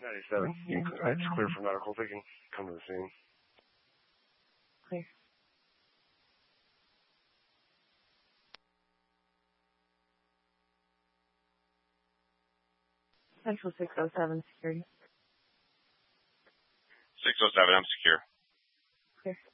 97. It's clear for medical. They can come to the scene. Clear. Central 607 security. 607, I'm secure. Clear.